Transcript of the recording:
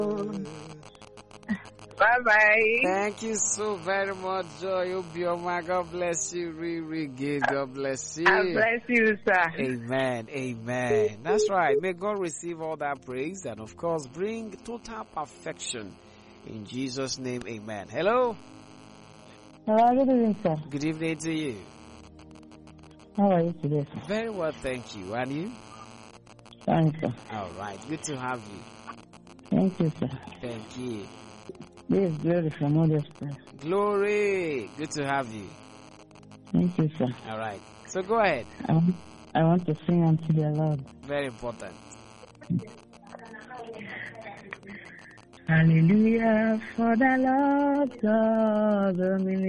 Bye-bye. Thank you so very much, Joy Obioma. God bless you. Really good. God bless you. God bless you, sir. Amen. Amen. That's right. May God receive all that praise and, of course, bring total perfection. In Jesus' name, amen. Hello. Hello, good evening, sir. Good evening to you. How are you today, sir? Very well, thank you. And you? Thanks, sir. All right. Good to have you. Thank you, sir. Thank you. This is Glory from Modest Prayer. Glory. Good to have you. Thank you, sir. All right. So go ahead. I want to sing unto the Lord. Very important. Hallelujah for the Lord God,